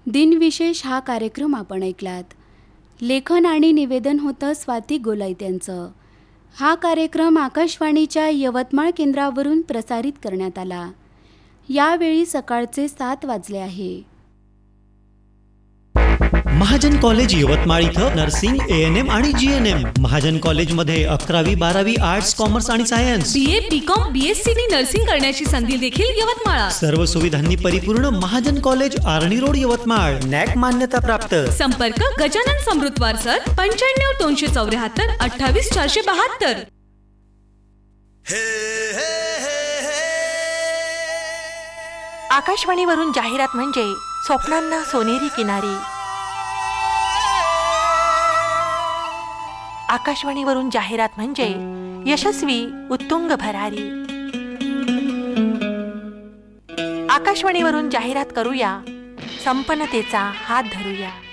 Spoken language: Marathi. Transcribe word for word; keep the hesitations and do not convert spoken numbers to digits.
दिनविशेष हा कार्यक्रम आपण ऐकलात. लेखन आणि निवेदन होतं स्वाती गोलाईत यांचं. हा कार्यक्रम आकाशवाणीच्या यवतमाळ केंद्रावरून प्रसारित करण्यात आला. यावेळी सकाळचे सात वाजले आहे. महाजन कॉलेज यवतमाळ इथं नर्सिंग, ए एन एम आणि जी एन एम. महाजन कॉलेजमध्ये अकरावी बारावी आर्ट्स, कॉमर्स आणि science, B A B com B S C नी नर्सिंग करण्याची संधी देखील यवतमाळात. सर्व सुविधांनी परिपूर्ण महाजन कॉलेज, आर्णी रोड, यवतमाळ. नॅक मान्यता प्राप्त. संपर्क गजानन समृद्धवार सर, पंच्याण्णव दोनशे चौऱ्याहत्तर अठ्ठावीस चारशे बहात्तर. आकाशवाणीवरून जाहिरात म्हणजे स्वप्नांना सोनेरी किनारी. आकाशवाणीवरून जाहिरात म्हणजे यशस्वी उत्तुंग भरारी. आकाशवाणीवरून जाहिरात करूया, संपन्नतेचा हात धरूया.